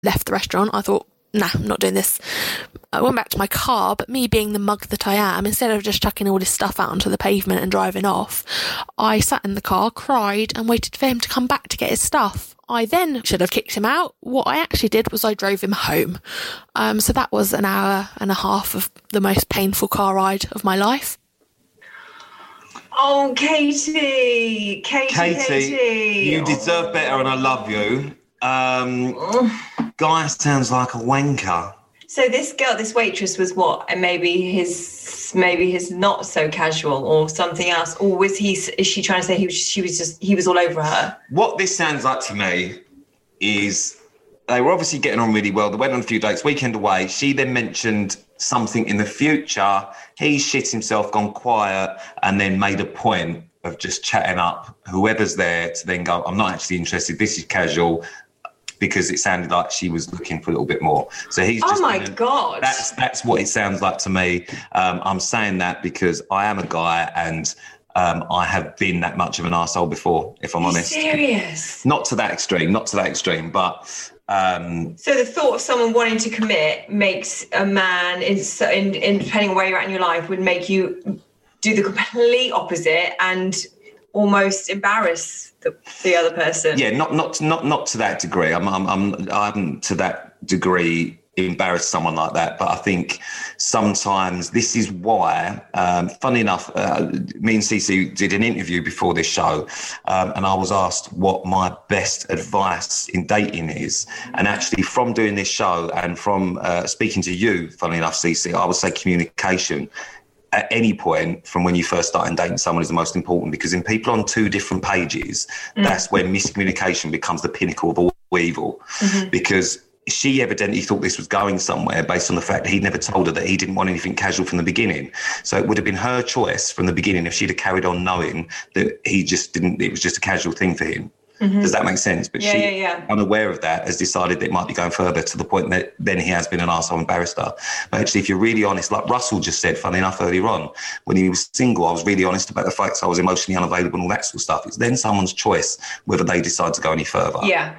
left the restaurant. I thought, nah, I'm not doing this. I went back to my car, but me being the mug that I am, instead of just chucking all this stuff out onto the pavement and driving off, I sat in the car, cried, and waited for him to come back to get his stuff. I then should have kicked him out. What I actually did was I drove him home. So that was an hour and a half of the most painful car ride of my life. Oh, Katie, you deserve better and I love you. Guy sounds like a wanker. So this girl, this waitress was what? And maybe his not so casual or something else. Or is she trying to say he was all over her? What this sounds like to me is they were obviously getting on really well. They went on a few dates, weekend away. She then mentioned something in the future. He shit himself, gone quiet, and then made a point of just chatting up whoever's there to then go, I'm not actually interested. This is casual. Because it sounded like she was looking for a little bit more. So he's just... Oh, my God. That's what it sounds like to me. I'm saying that because I am a guy and I have been that much of an arsehole before, if I'm honest. Serious? Not to that extreme, but... So the thought of someone wanting to commit makes a man, in depending on where you're at in your life, would make you do the complete opposite and almost embarrass the other person. Yeah, not to that degree. I'm to that degree embarrass someone like that, but I think sometimes this is why. Funny enough, me and Cece did an interview before this show, and I was asked what my best advice in dating is. And actually, from doing this show and from speaking to you, funny enough, Cece, I would say communication. At any point from when you first start dating someone is the most important, because in people on two different pages, that's when miscommunication becomes the pinnacle of all evil. Mm-hmm. Because she evidently thought this was going somewhere based on the fact that he'd never told her that he didn't want anything casual from the beginning. So it would have been her choice from the beginning if she'd have carried on knowing that it was just a casual thing for him. Mm-hmm. Does that make sense? But she, unaware of that, has decided that it might be going further to the point that then he has been an arsehole and embarrassed her. But actually, if you're really honest, like Russell just said, funny enough, earlier on, when he was single, I was really honest about the fact I was emotionally unavailable and all that sort of stuff. It's then someone's choice whether they decide to go any further. Yeah.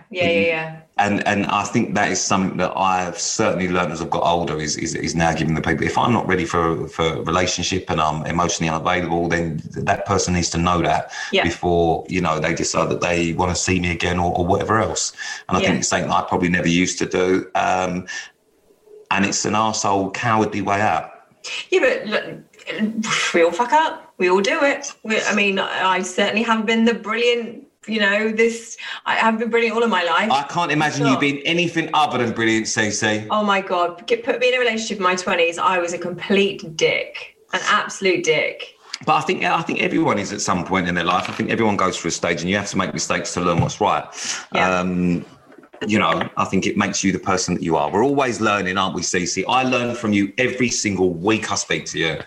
And I think that is something that I've certainly learned as I've got older is now giving the people, if I'm not ready for a relationship and I'm emotionally unavailable, then that person needs to know that before, they decide that they want to see me again or whatever else. And I think it's something I probably never used to do. And it's an arsehole, cowardly way out. Yeah, but look, we all fuck up. We all do it. I certainly haven't been the brilliant... I haven't been brilliant all of my life. I can't imagine you being anything other than brilliant, Cece. Oh my God. Put me in a relationship in my 20s, I was a complete dick, an absolute dick. But I think everyone is at some point in their life. I think everyone goes through a stage and you have to make mistakes to learn what's right. Yeah. I think it makes you the person that you are. We're always learning, aren't we, Cece? I learn from you every single week I speak to you.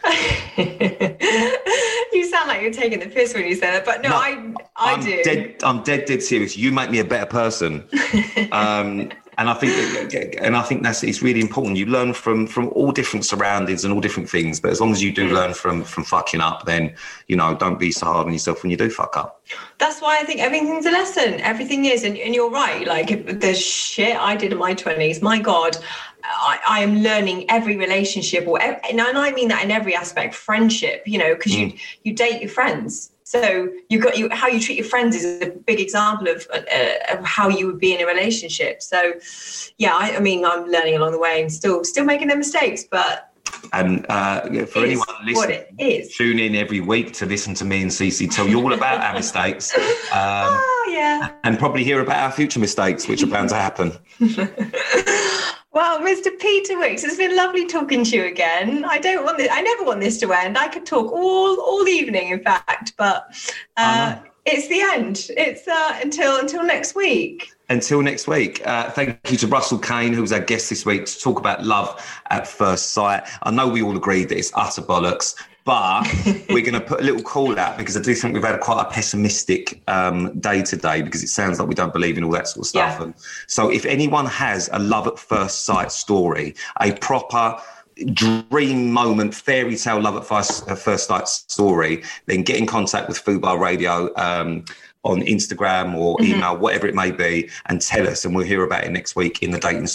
You sound like you're taking the piss when you say that, but no, I do. I'm dead serious. You make me a better person. And I think it's really important. You learn from all different surroundings and all different things. But as long as you do learn from fucking up, then, don't be so hard on yourself when you do fuck up. That's why I think everything's a lesson. Everything is. And you're right. Like the shit I did in my 20s, my God, I am learning every relationship and I mean that in every aspect, friendship, because you date your friends. So how you treat your friends is a big example of how you would be in a relationship. So, I'm learning along the way and still making their mistakes, but. And for anyone listening, tune in every week to listen to me and Cece tell you all about our mistakes. And probably hear about our future mistakes, which are bound to happen. Well, Mr. Peter Wicks, it's been lovely talking to you again. I never want this to end. I could talk all evening, in fact, but it's the end. It's until next week. Until next week. Thank you to Russell Kane, who was our guest this week, to talk about love at first sight. I know we all agreed that it's utter bollocks, but we're going to put a little call out because I do think we've had quite a pessimistic day today, because it sounds like we don't believe in all that sort of stuff. Yeah. And so if anyone has a love at first sight story, a proper dream moment, fairy tale love at first sight story, then get in contact with Fubar Radio on Instagram or email, whatever it may be, and tell us, and we'll hear about it next week in the Dating